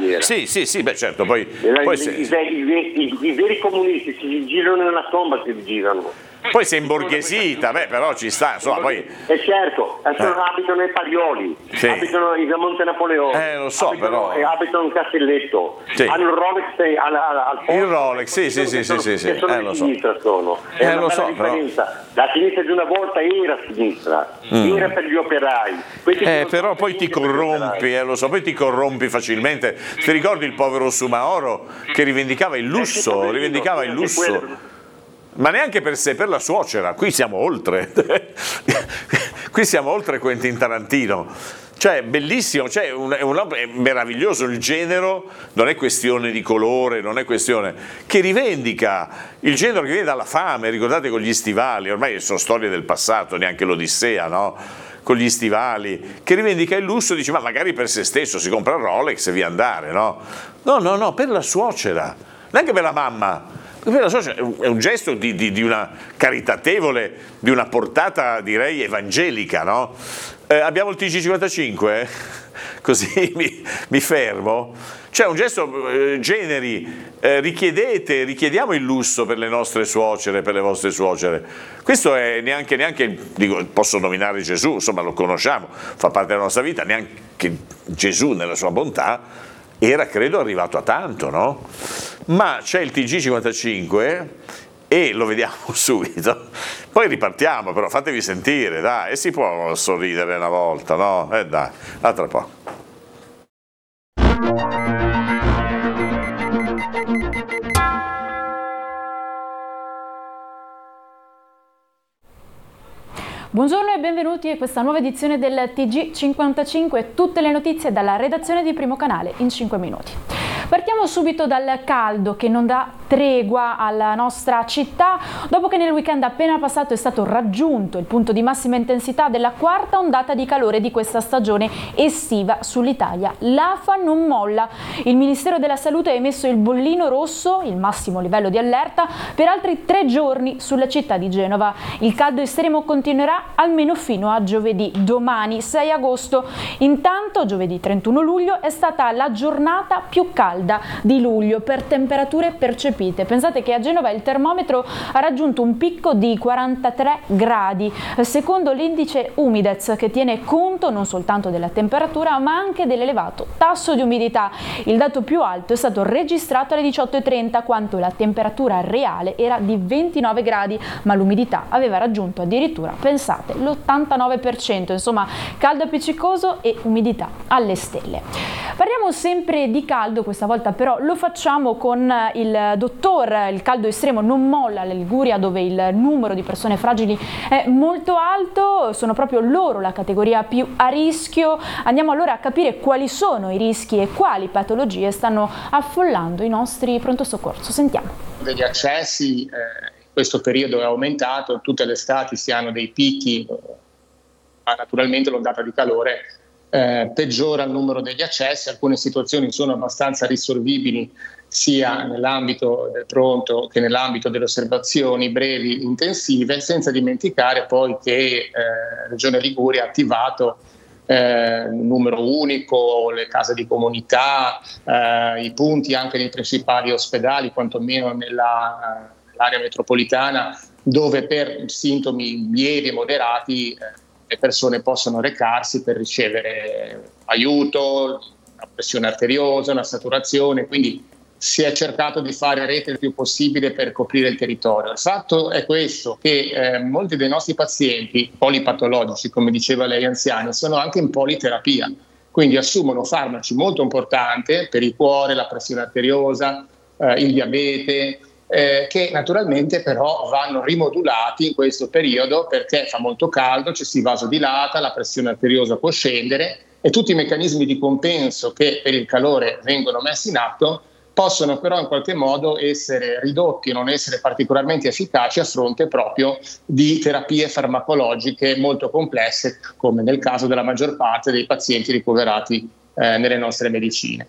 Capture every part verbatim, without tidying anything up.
era. Sì, sì, sì, beh certo, poi... Era, poi i, se... i, i, i, I veri comunisti si girano nella tomba, si girano. Poi si è imborghesita, beh, però ci sta, insomma, poi... E certo, eh. abitano ai Parioli, sì. abitano in Monte Napoleone, eh, lo so, abitano, però... e abitano in Castelletto, sì. hanno il Rolex al, al, al posto, il Rolex, sì, sì, sì, sono, sì, sì, che sono eh, di lo so. sinistra sono. È eh, una lo bella so, differenza. però... La sinistra di una volta era sinistra, mm. era per gli operai. Eh, però poi ti corrompi, eh, lo so, poi ti corrompi facilmente. Ti ricordi il povero Soumahoro che rivendicava il lusso, eh, rivendicava il lusso. Ma neanche per sé, per la suocera. Qui siamo oltre. Qui siamo oltre Quentin Tarantino. Cioè, bellissimo, cioè, un, un, è meraviglioso il genero, non è questione di colore, non è questione che rivendica il genero che viene dalla fame, ricordate con gli stivali, ormai sono storie del passato, neanche l'Odissea, no? Con gli stivali, che rivendica il lusso, dice ma magari per se stesso si compra il Rolex e via andare, no? No, no, no, per la suocera, neanche per la mamma. Per la suocera è un gesto di, di, di una caritatevole, di una portata direi evangelica, no? Eh, abbiamo il T G cinquantacinque, così mi, mi fermo. C'è un gesto, eh, generi, eh, richiedete, richiediamo il lusso per le nostre suocere, per le vostre suocere. Questo è neanche, neanche dico, posso nominare Gesù, insomma lo conosciamo, fa parte della nostra vita, neanche Gesù nella sua bontà era credo arrivato a tanto, no? Ma c'è il T G cinquantacinque e lo vediamo subito, poi ripartiamo, però fatevi sentire, dai, e si può sorridere una volta, no? Eh dai, a tra poco. Buongiorno e benvenuti a questa nuova edizione del T G cinquantacinque, tutte le notizie dalla redazione di Primo Canale in cinque minuti. Partiamo subito dal caldo che non dà tregua alla nostra città, dopo che nel weekend appena passato è stato raggiunto il punto di massima intensità della quarta ondata di calore di questa stagione estiva sull'Italia. L'A F A non molla, il Ministero della Salute ha emesso il bollino rosso, il massimo livello di allerta, per altri tre giorni sulla città di Genova. Il caldo estremo continuerà almeno fino a giovedì, domani sei agosto. Intanto giovedì trentuno luglio è stata la giornata più calda di luglio per temperature percepite. Pensate che a Genova il termometro ha raggiunto un picco di quarantatré gradi, secondo l'indice Umidez, che tiene conto non soltanto della temperatura ma anche dell'elevato tasso di umidità. Il dato più alto è stato registrato alle diciotto e trenta, quando la temperatura reale era di ventinove gradi, ma l'umidità aveva raggiunto addirittura, pensate, l'ottantanove per cento, insomma caldo appiccicoso e umidità alle stelle. Parliamo sempre di caldo, questa volta però lo facciamo con il dottor. Il caldo estremo non molla alla Liguria, dove il numero di persone fragili è molto alto, sono proprio loro la categoria più a rischio. Andiamo allora a capire quali sono i rischi e quali patologie stanno affollando i nostri pronto soccorso. Sentiamo. Degli accessi, eh, in questo periodo è aumentato, tutte le estati si hanno dei picchi, ma naturalmente l'ondata di calore Eh, peggiora il numero degli accessi. Alcune situazioni sono abbastanza risolvibili sia nell'ambito del pronto che nell'ambito delle osservazioni brevi intensive, senza dimenticare poi che eh, Regione Liguria ha attivato eh, un numero unico, le case di comunità, eh, i punti anche nei principali ospedali, quantomeno nella, nell'area metropolitana, dove per sintomi lievi e moderati eh, le persone possono recarsi per ricevere aiuto, una pressione arteriosa, una saturazione, quindi si è cercato di fare rete il più possibile per coprire il territorio. Il fatto è questo, che eh, molti dei nostri pazienti polipatologici, come diceva lei, anziani, sono anche in politerapia, quindi assumono farmaci molto importanti per il cuore, la pressione arteriosa, eh, il diabete, Eh, che naturalmente però vanno rimodulati in questo periodo perché fa molto caldo, ci si vasodilata, la pressione arteriosa può scendere e tutti i meccanismi di compenso che per il calore vengono messi in atto possono però in qualche modo essere ridotti, non essere particolarmente efficaci a fronte proprio di terapie farmacologiche molto complesse, come nel caso della maggior parte dei pazienti ricoverati eh, nelle nostre medicine.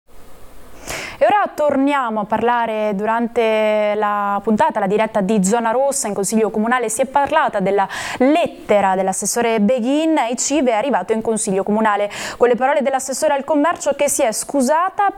E ora torniamo a parlare. Durante la puntata, la diretta di Zona Rossa in Consiglio Comunale, si è parlata della lettera dell'assessore Beghin ai C I V, è arrivato in Consiglio Comunale con le parole dell'assessore al commercio che si è scusata